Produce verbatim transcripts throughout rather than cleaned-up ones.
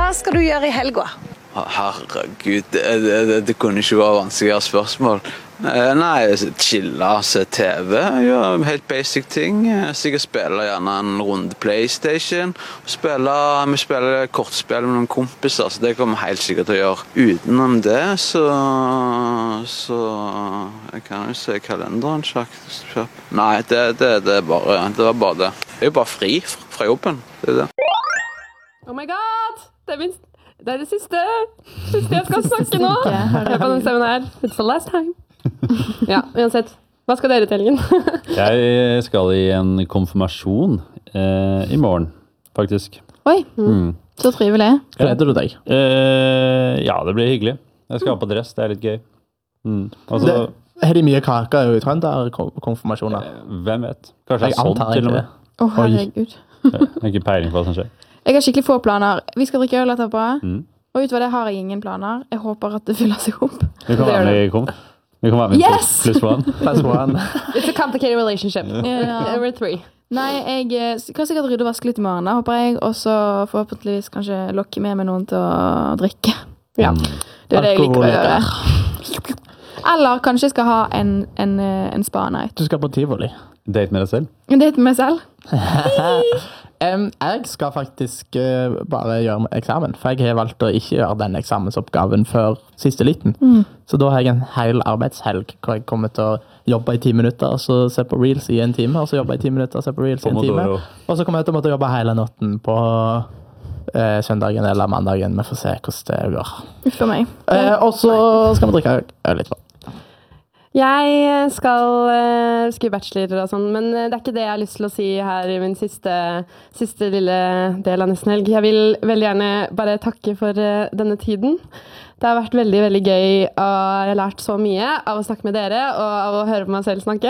Hva skal du gjøre i helga? Herregud, det, det, det kunne ikke være vanskeligere spørsmål. Nei, chille, se T V, gjøre helt basic ting. Sikkert spille gjerne en runde PlayStation. Spille, vi spiller kortspill med noen kompiser, så det kommer vi helt sikkert til å gjøre. Utenom det, så, så jeg kan jo se kalenderen. Nei, det, det, det, er bare, det var bare det. Jeg er jo bare fri fra jobben. Det er det. Oh my god! Det er minst... Det er det siste, siste jeg skal snakke nå. Hør på den stemmen her. It's the last time. Ja, uansett. Hva skal dere til helgen? Jeg skal i en konfirmasjon eh, i morgen, faktisk. Oi, mm. Så trivelig. Gleder du deg? Eh, ja, det blir hyggelig. Jeg skal ha på dress, det er litt gøy. Mm. Altså, har de mye kaker i Trønder, konfirmasjoner? Hvem vet? Kanskje jeg er sånn til og med. Å, oh, herregud. Jeg har ikke peiling på hva som skjer. Jeg har skikkelig få planer. Vi skal drikke øl etterpå. Mm. Og utover det har jeg ingen planer. Jeg håper at det fyller seg opp. Vi kan være med i kom. Vi kan være med yes! plus one. Plus one. It's a complicated relationship. Yeah. We're three. Nei, jeg kan sikkert rydde og vaske litt i morgen, da, håper jeg. Og så forhåpentligvis kanskje lokke med meg noen til å drikke. Ja, det er det jeg liker å gjøre. Eller kanskje jeg skal ha en, en, en spa-night. Du skal på Tivoli. Date med deg selv? En date med meg selv? um, jeg skal faktisk uh, bare gjøre eksamen, for jeg har valgt å ikke gjøre den eksamensoppgaven før siste liten. Mm. Så da har jeg en hel arbeidshelg hvor jeg kommer til å jobbe i ti minutter, og så se på Reels i en time, og så jobbe i ti minutter, og se på Reels i en time. Og så kommer jeg til å måtte jobbe hele natten på uh, søndagen eller mandagen. Vi får se hvordan det går. Uff for meg. Uh, og så skal vi drikke øl litt på. Jeg skal uh, skrive bachelor og sånn, men det er ikke det jeg har lyst til å si her i min siste, siste lille del av nesten helg. Jeg vil veldig gjerne bare takke for uh, denne tiden. Det har vært veldig, veldig gøy, og jeg har lært så mye av å snakke med dere, og av å høre på meg selv snakke.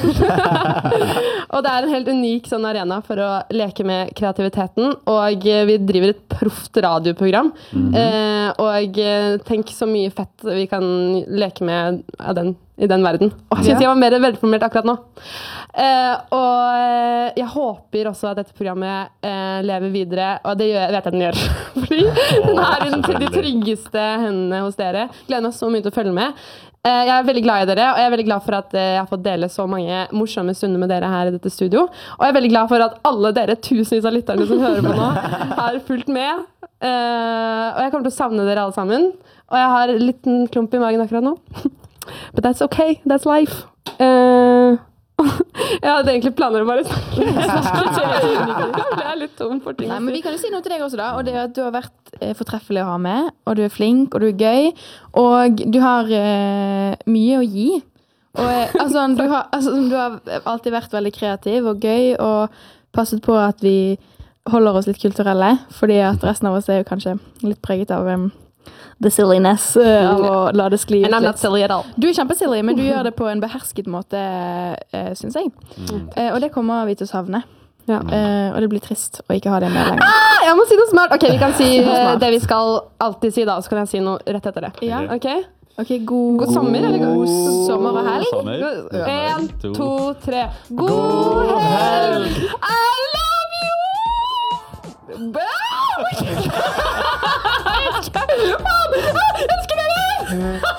Og det er en helt unik sånn arena for å leke med kreativiteten, og vi driver et proft radioprogram, mm-hmm. uh, og tenk så mye fett vi kan leke med av den i den verden. Åh, jeg synes jeg var mer velformert akkurat nå. Uh, og jeg håper også at dette programmet uh, lever videre, og det gjør, vet jeg den gjør. Fordi den er i den, de tryggeste hendene hos dere. Gleder meg så mye til å følge med. Uh, jeg er veldig glad i dere, og jeg er veldig glad for at uh, jeg har fått dele så mange morsomme stunder med dere her i dette studio. Og jeg er veldig glad for at alle dere tusenvis av lytterne som hører på nå har fulgt med. Uh, og jeg kommer til å savne dere alle sammen. Og jeg har en liten klump i magen akkurat nå. But that's okay, that's life. Uh, jeg hadde egentlig planer om bare å snakke. Jeg er litt tom for ting. Nei, men vi kan jo si noe til deg også da, og det er at du har vært eh, fortreffelig å ha med, og du er flink, og du er gøy, og du har eh, mye å gi. Og, eh, altså, du har, altså, du har alltid vært veldig kreativ og gøy, og passet på at vi holder oss litt kulturelle, fordi at resten av oss er jo kanskje litt preget av... Um, the silliness uh, av å la det skli ut litt. And I'm not silly at all. Du er kjempesilly, men du gjør det på en behersket måte, uh, synes jeg. Mm. Uh, og det kommer vi til å savne. Ja. Uh, og det blir trist å ikke ha det med lenger. Ah, jeg må si noe smart! Ok, vi kan si uh, det vi skal alltid si da, så kan jeg si noe rett etter det. Ja. Ok? Ok, god, god sommer, eller god, god sommer og helg. Sommer. God, en, to, tre. God, god helg! I love you! Jeg elsker dere!